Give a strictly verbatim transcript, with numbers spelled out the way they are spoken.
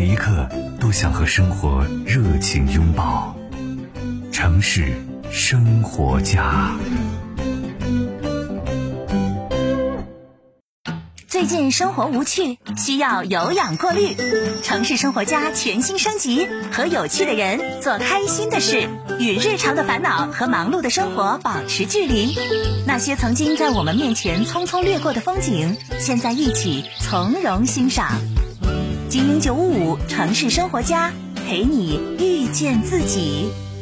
每一刻都想和生活热情拥抱。城市生活家。 最近生活无趣，需要有氧过滤。城市生活家全新升级，和有趣的人做开心的事，与日常的烦恼和忙碌的生活保持距离。那些曾经在我们面前匆匆掠过的风景，现在一起从容欣赏。精英九五五城市生活家，陪你遇见自己。